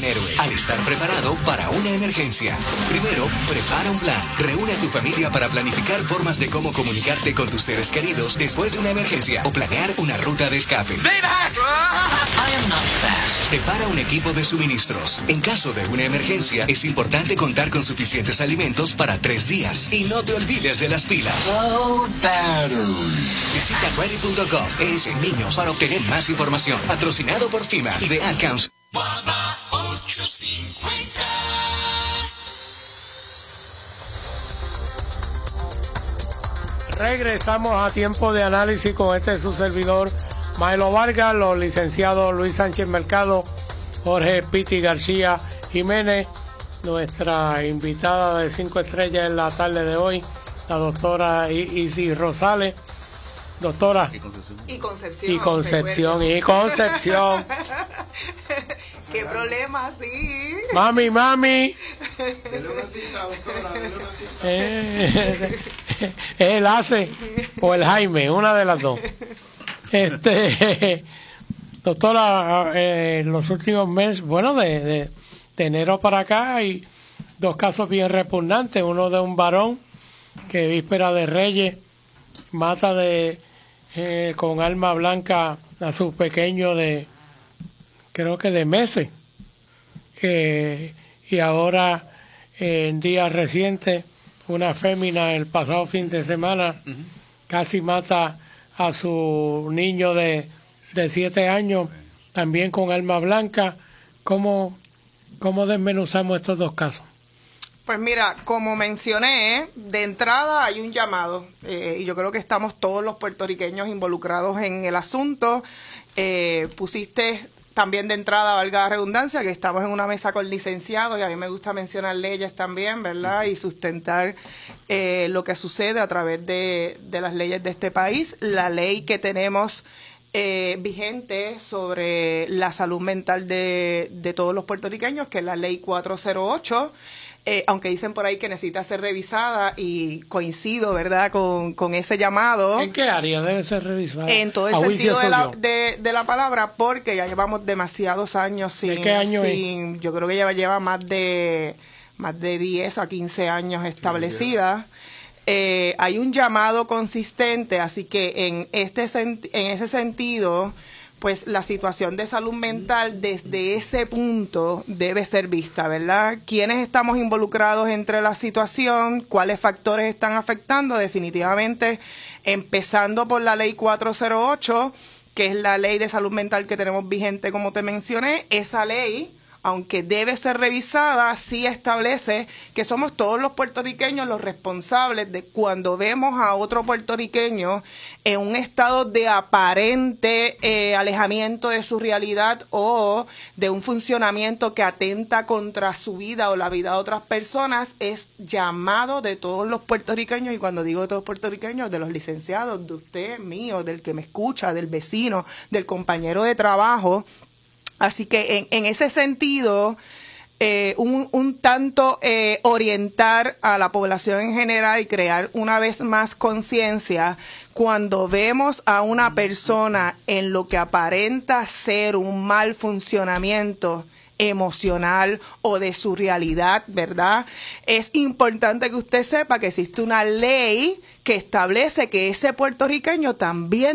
un héroe al estar preparado para una emergencia. Primero, prepara un plan. Reúne a tu familia para planificar formas de cómo comunicarte con tus seres queridos después de una emergencia o planear una ruta de escape. Prepara un equipo de suministros. En caso de una emergencia, es importante contar con suficientes alimentos para 3 días. Y no te olvides de las pilas. Visita ready.gov en niños para obtener más información. Patrocinado por FEMA y The Ad Council. Regresamos a Tiempo de Análisis con su servidor Maelo Vargas, los licenciados Luis Sánchez Mercado, Jorge Piti García Jiménez, nuestra invitada de 5 estrellas en la tarde de hoy, la doctora Isis Rosales. Doctora. Y Concepción. Y Concepción. Y Concepción. ¿Qué problema, sí? Mami. Él hace, o el Jaime, una de las dos. Doctora, en los últimos meses, bueno, de enero para acá, hay 2 casos bien repugnantes. Uno de un varón que víspera de Reyes mata con arma blanca a su pequeño creo que de meses. Y ahora, en días recientes, una fémina el pasado fin de semana casi mata a su niño de 7 años, también con arma blanca. ¿Cómo desmenuzamos estos 2 casos? Pues mira, como mencioné, de entrada hay un llamado, y yo creo que estamos todos los puertorriqueños involucrados en el asunto. Pusiste también de entrada, valga la redundancia, que estamos en una mesa con licenciados, y a mí me gusta mencionar leyes también, ¿verdad? Y sustentar lo que sucede a través de las leyes de este país. La ley que tenemos vigente sobre la salud mental de todos los puertorriqueños, que es la ley 408, aunque dicen por ahí que necesita ser revisada, y coincido, ¿verdad?, con ese llamado. ¿En qué área debe ser revisada? En todo el sentido de la palabra, porque ya llevamos demasiados años sin... ¿De qué año es? Yo creo que lleva más de 10 a 15 años establecida. Hay un llamado consistente, así que en ese sentido, pues la situación de salud mental desde ese punto debe ser vista, ¿verdad? ¿Quiénes estamos involucrados entre la situación? ¿Cuáles factores están afectando? Definitivamente, empezando por la ley 408, que es la ley de salud mental que tenemos vigente, como te mencioné. Esa ley, aunque debe ser revisada, sí establece que somos todos los puertorriqueños los responsables de cuando vemos a otro puertorriqueño en un estado de aparente alejamiento de su realidad o de un funcionamiento que atenta contra su vida o la vida de otras personas. Es llamado de todos los puertorriqueños, y cuando digo de todos los puertorriqueños, de los licenciados, de usted, mío, del que me escucha, del vecino, del compañero de trabajo. Así que en ese sentido, un tanto orientar a la población en general y crear una vez más conciencia cuando vemos a una persona en lo que aparenta ser un mal funcionamiento emocional o de su realidad, ¿verdad? Es importante que usted sepa que existe una ley que establece que ese puertorriqueño también